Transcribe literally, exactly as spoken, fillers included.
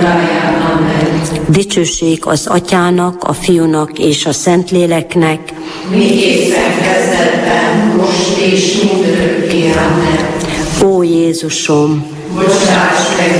Dicsőség az Atyának, a Fiúnak és a Szentléleknek, miképpen kezdetben, most és mindörökké. Amen. Ó Jézusom, Bocsáss meg